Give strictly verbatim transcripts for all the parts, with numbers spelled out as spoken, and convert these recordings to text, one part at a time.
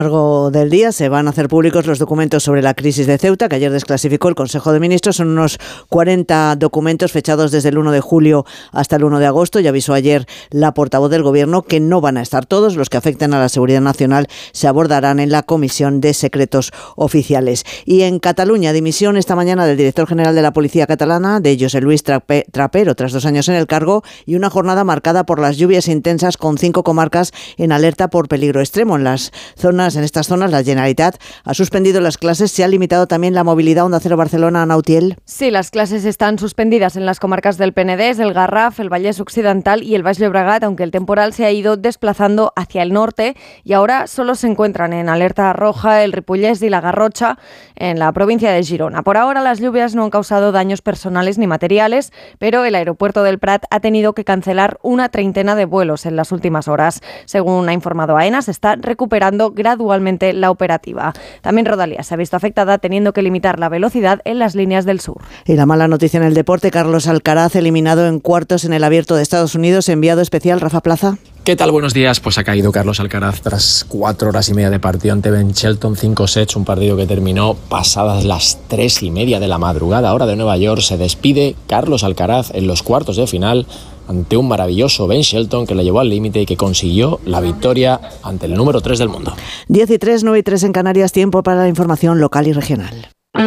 A lo largo del día se van a hacer públicos los documentos sobre la crisis de Ceuta, que ayer desclasificó el Consejo de Ministros. Son unos cuarenta documentos fechados desde el uno de julio hasta el uno de agosto. Y avisó ayer la portavoz del Gobierno que no van a estar todos. Los que afecten a la seguridad nacional se abordarán en la Comisión de Secretos Oficiales. Y en Cataluña, dimisión esta mañana del director general de la Policía Catalana, de José Luis Trapero, tras dos años en el cargo, y una jornada marcada por las lluvias intensas, con cinco comarcas en alerta por peligro extremo. En las zonas En estas zonas, la Generalitat ha suspendido las clases. Se ha limitado también la movilidad. Onda Cero Barcelona, Ana Utiel. Sí, las clases están suspendidas en las comarcas del Penedés, el Garraf, el Vallès Occidental y el Baix Llobregat, aunque el temporal se ha ido desplazando hacia el norte y ahora solo se encuentran en alerta roja el Ripollès y la Garrotxa en la provincia de Girona. Por ahora, las lluvias no han causado daños personales ni materiales, pero el aeropuerto del Prat ha tenido que cancelar una treintena de vuelos en las últimas horas. Según ha informado AENA, se está recuperando gradualmente la operativa. También Rodalías se ha visto afectada, teniendo que limitar la velocidad en las líneas del sur. Y la mala noticia en el deporte: Carlos Alcaraz eliminado en cuartos en el Abierto de Estados Unidos. Enviado especial, Rafa Plaza. ¿Qué tal? Buenos días. Pues ha caído Carlos Alcaraz tras cuatro horas y media de partido ante Ben Shelton, cinco sets, un partido que terminó pasadas las tres y media de la madrugada, hora de Nueva York. Se despide Carlos Alcaraz en los cuartos de final ante un maravilloso Ben Shelton que le llevó al límite y que consiguió la victoria ante el número tres del mundo. diez y tres, nueve y tres en Canarias, tiempo para la información local y regional.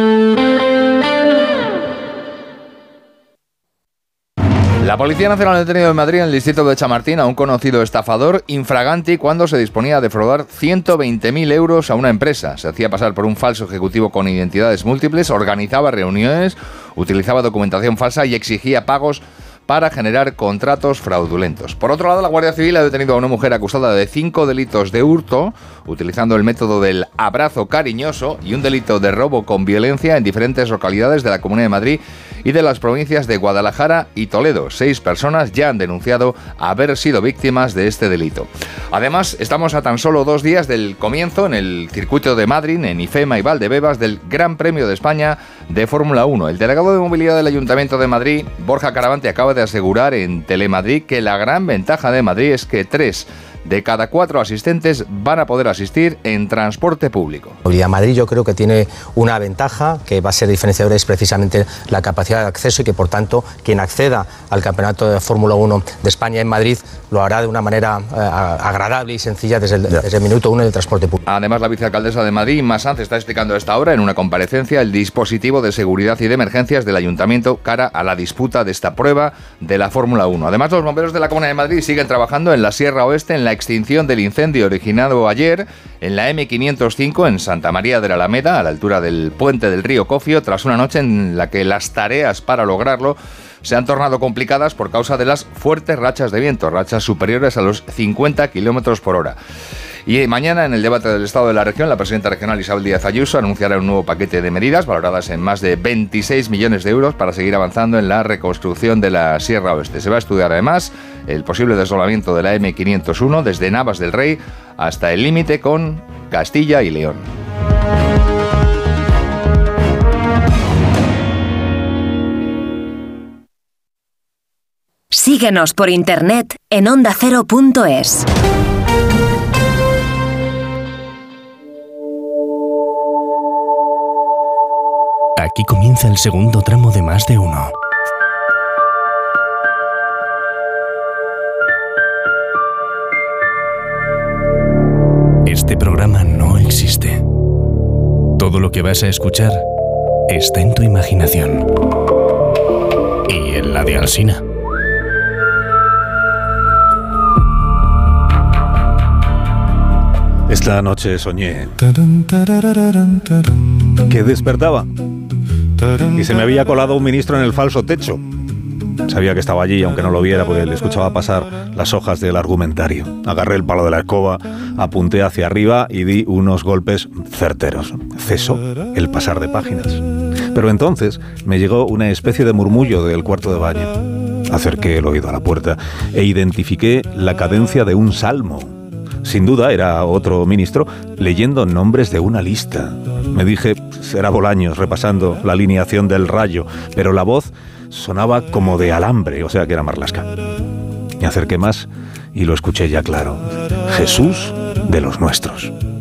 La Policía Nacional ha detenido en Madrid, en el distrito de Chamartín, a un conocido estafador infraganti cuando se disponía a defraudar ciento veinte mil euros a una empresa. Se hacía pasar por un falso ejecutivo con identidades múltiples, organizaba reuniones, utilizaba documentación falsa y exigía pagos para generar contratos fraudulentos. Por otro lado, la Guardia Civil ha detenido a una mujer acusada de cinco delitos de hurto, utilizando el método del abrazo cariñoso, y un delito de robo con violencia en diferentes localidades de la Comunidad de Madrid y de las provincias de Guadalajara y Toledo. Seis personas ya han denunciado haber sido víctimas de este delito. Además, estamos a tan solo dos días del comienzo en el circuito de Madrid, en IFEMA y Valdebebas, del Gran Premio de España de Fórmula uno. El delegado de movilidad del Ayuntamiento de Madrid, Borja Caravante, acaba de asegurar en Telemadrid que la gran ventaja de Madrid es que tres de cada cuatro asistentes van a poder asistir en transporte público. Movilidad Madrid yo creo que tiene una ventaja que va a ser diferenciadora, es precisamente la capacidad de acceso, y que por tanto quien acceda al campeonato de Fórmula uno de España en Madrid lo hará de una manera eh, agradable y sencilla desde el, desde el minuto uno del transporte público. Además, la vicealcaldesa de Madrid, Inma Sanz, está explicando a esta hora en una comparecencia el dispositivo de seguridad y de emergencias del ayuntamiento cara a la disputa de esta prueba de la Fórmula uno. Además, los bomberos de la Comunidad de Madrid siguen trabajando en la Sierra Oeste en la extinción del incendio originado ayer en la eme quinientos cinco en Santa María de la Alameda, a la altura del puente del río Cofio, tras una noche en la que las tareas para lograrlo se han tornado complicadas por causa de las fuertes rachas de viento, rachas superiores a los cincuenta kilómetros por hora. Y mañana, en el debate del Estado de la región, la presidenta regional Isabel Díaz Ayuso anunciará un nuevo paquete de medidas valoradas en más de veintiséis millones de euros para seguir avanzando en la reconstrucción de la Sierra Oeste. Se va a estudiar además el posible desdoblamiento de la eme quinientos uno desde Navas del Rey hasta el límite con Castilla y León. Síguenos por internet en onda cero punto es. Aquí comienza el segundo tramo de Más de Uno. Este programa no existe. Todo lo que vas a escuchar está en tu imaginación. Y en la de Alsina. Esta noche soñé que despertaba y se me había colado un ministro en el falso techo. Sabía que estaba allí, aunque no lo viera, porque le escuchaba pasar las hojas del argumentario. Agarré el palo de la escoba, apunté hacia arriba y di unos golpes certeros. Cesó el pasar de páginas. Pero entonces me llegó una especie de murmullo del cuarto de baño. Acerqué el oído a la puerta e identifiqué la cadencia de un salmo. Sin duda era otro ministro leyendo nombres de una lista. Me dije, será Bolaños repasando la alineación del Rayo, pero la voz sonaba como de alambre, o sea que era Marlaska. Me acerqué más y lo escuché ya claro. Jesús de los nuestros.